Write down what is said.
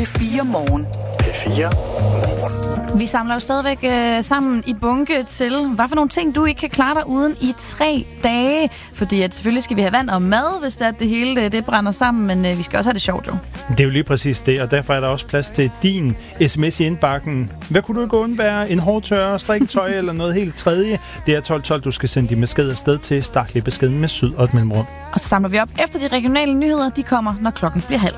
P4 Morgen. P4 Morgen. Vi samler jo stadigvæk sammen i bunke til, hvad for nogle ting, du ikke kan klare dig uden i 3 dage. Fordi at selvfølgelig skal vi have vand og mad, hvis det hele det brænder sammen, men vi skal også have det sjovt, jo. Det er jo lige præcis det, og derfor er der også plads til din sms i indbakken. Hvad kunne du ikke undvære? En hårdtørre, strikketøj eller noget helt tredje? Det er 1212, du skal sende din besked afsted til. Start lige beskeden med syd og et mellemrum. Og så samler vi op efter de regionale nyheder. De kommer, når klokken bliver 12:30.